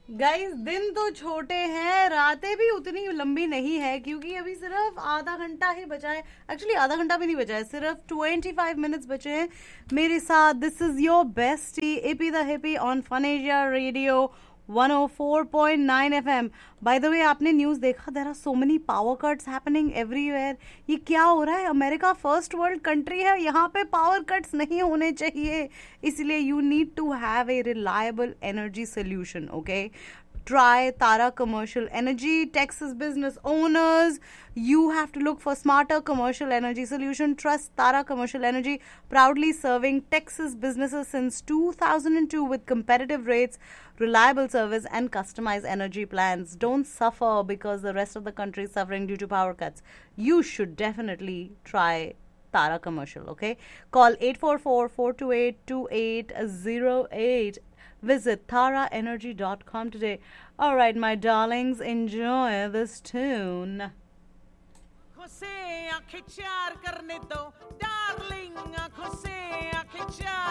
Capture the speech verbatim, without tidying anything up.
Guys दिन तो छोटे हैं, रातें भी उतनी लंबी नहीं है क्योंकि अभी सिर्फ आधा घंटा ही बचा है। एक्चुअली आधा घंटा भी नहीं बचा है, सिर्फ ट्वेंटी फाइव मिनट्स बचे हैं मेरे साथ। This is your bestie AP the hippie on fun Asia radio one O four point nine F M. By the way, आपने न्यूज देखा? There are so many power cuts happening everywhere. ये क्या हो रहा है? अमेरिका फर्स्ट वर्ल्ड कंट्री है, यहाँ पे पावर कट्स नहीं होने चाहिए। इसलिए you need to have a reliable energy solution. Okay, try Tara Commercial Energy. Texas business owners, you have to look for smarter commercial energy solution. Trust Tara Commercial Energy, proudly serving Texas businesses since two thousand two with competitive rates, reliable service and customized energy plans. Don't suffer because the rest of the country is suffering due to power cuts. You should definitely try Tara Commercial. Okay, call eight four four, four two eight, two eight zero eight. Visit tara energy dot com today. All right, my darlings, enjoy this tune. आँखों से आँखें चार करने दो darling, आँखों से आँखें चार